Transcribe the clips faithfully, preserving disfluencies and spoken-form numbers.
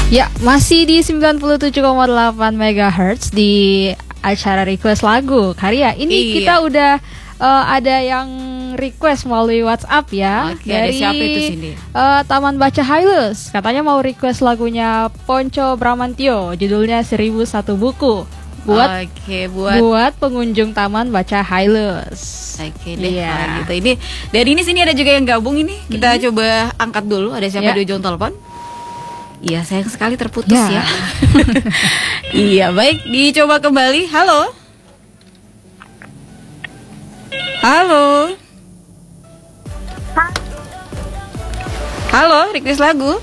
Ya, masih di sembilan puluh tujuh koma delapan megahertz di acara request lagu karya. Ini Iya. kita udah uh, ada yang request melalui WhatsApp ya. Oke, ada dari siapa itu, Cindy? uh, Taman Baca Hailus. Katanya mau request lagunya Ponco Bramantio, judulnya seribu satu buku. Buat Oke, buat buat pengunjung Taman Baca Hailus. Oke deh, Iya. kalau gitu. Ini dari ini sini ada juga yang gabung ini. Kita Hmm. coba angkat dulu. Ada siapa Ya. di ujung telepon? Iya, sayang sekali terputus ya. Ya. Iya, baik. Dicoba kembali. Halo. Halo. Halo, request lagu.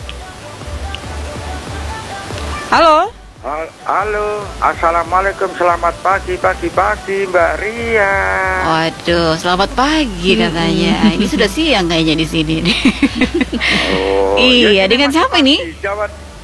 Halo. Hal- Halo, assalamualaikum, selamat pagi, pagi, pagi, Mbak Ria. Waduh, selamat pagi katanya. Ini sudah siang kayaknya di sini nih. Oh, Iya, ya, dengan ini siapa masih ini? pagi, Jawa,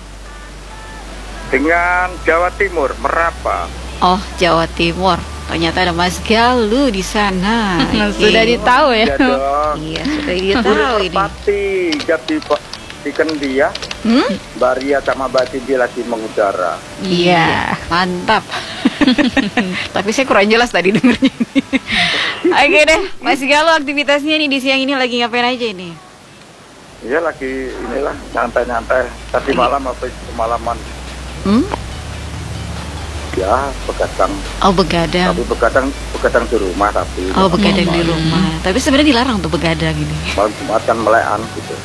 dengan Jawa Timur, Merapa. Oh, Jawa Timur. Ternyata ada Mas Galuh di sana. Oke. Sudah ditahu ya. Ya dong. Iya, sudah ditahu ini. Pati, jadi di Kendia, Hmm? Mbak Ria sama Mbak Cindy lagi mengudara. Iya, mantap. Tapi saya kurang jelas tadi dengernya. Oke deh, Mas Galuh aktivitasnya nih di siang ini lagi ngapain aja ini? Iya, lagi inilah nyantai-nyantai. Tadi malam apa semalaman? Hmm? Ya, begadang. Oh, begadang. Tapi begadang, begadang di rumah tapi. Oh, begadang di Hmm. rumah. Tapi sebenarnya dilarang tuh begadang ini. Malam Jumat kan melean gitu.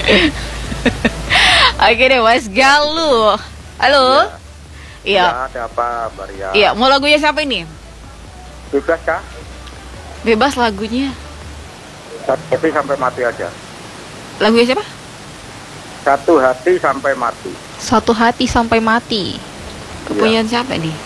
Oke deh, Mas Galuh. Halo. Iya. Ya, ada apa, Mbak Ria? Iya, mau lagunya siapa ini? Bebas kah? Bebas lagunya. Satu hati sampai mati aja. Lagunya siapa? Satu hati sampai mati. Satu hati sampai mati. Kepunyaan siapa nih?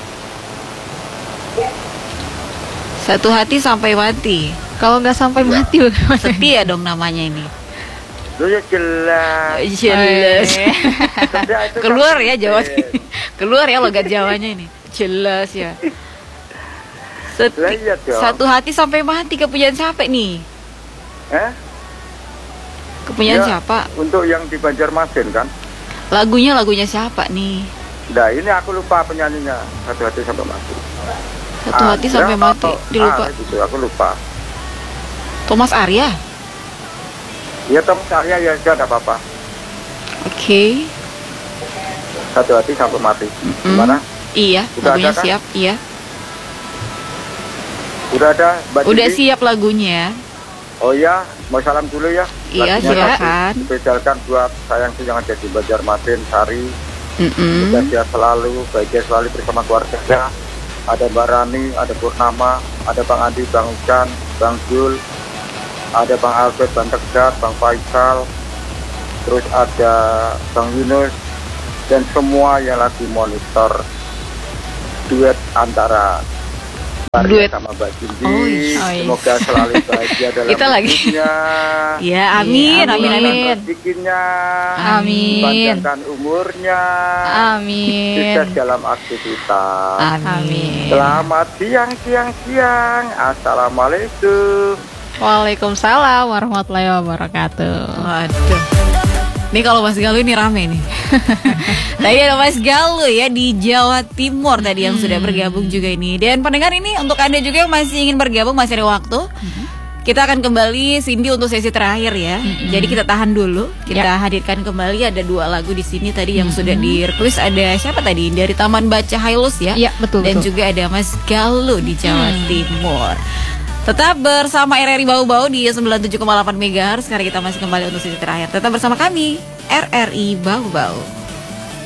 Satu hati sampai mati. Kalau nggak sampai mati bagaimana? Setia dong namanya ini. Lu ya jelas. Jelas. Setia itu kan Keluar ya penting. Jawa. Keluar ya logat Jawanya ini. Jelas ya. Seti- Lah iya dong. Satu hati sampai mati kepunyaan siapa nih? Eh? Kepunyaan Ya, siapa? Untuk yang di Banjarmasin kan? Lagunya lagunya siapa nih? Nah ini aku lupa penyanyinya. Satu hati sampai mati. Satu hati Ah, sampai ya, mati. atau- Dilupa. Ah, gitu, aku lupa. Thomas Arya. Ya teman saya ya sudah ada apa-apa. Oke. Satu hati sampai mati. Mm. Gimana? Iya, Udah lagunya ada kan? siap. Iya. Udah ada Mbak Udah Cindy? siap lagunya. Oh iya, mau salam dulu ya. Iya, Lagunya silakan. satu, spesialkan buat sayang yang ada di Banjarmasin, Sari. Mm-mm. Kita sehat selalu, bahagia selalu bersama keluarga. Ada Mbak Rani, ada Purnama, ada Bang Andi, Bang Ucan, Bang Jul, ada Bang Albert, Bang Tegar, Bang Faisal, terus ada Bang Yunus, dan semua yang lagi monitor duet antara Mbak Ria Duet. sama Mbak Cindy. Oh, iya. Oh, iya. Semoga selalu bahagia dalam Kita lagi. hidupnya. Ya, amin, Iya, amin, amin. amin. Rezekinya, Amin. panjangkan umurnya, Amin. sukses dalam aktivitas. Amin. Selamat siang, siang, siang. Assalamualaikum. Waalaikumsalam warahmatullahi wabarakatuh. Waduh. Nih kalau Mas Galuh ini rame nih. Tadi ada Mas Galuh ya di Jawa Timur tadi yang sudah bergabung juga ini. Dan pendengar ini untuk Anda juga yang masih ingin bergabung masih ada waktu. Kita akan kembali Cindy untuk sesi terakhir ya. Jadi kita tahan dulu. Kita hadirkan kembali ada dua lagu di sini tadi yang sudah di request. Ada siapa tadi? Dari Taman Baca Hailus ya. Iya, betul, Dan betul. juga ada Mas Galuh di Jawa Timur. Tetap bersama R R I Bau-Bau di sembilan puluh tujuh koma delapan megahertz. Sekarang kita masih kembali untuk sesi terakhir. Tetap bersama kami R R I Bau-Bau.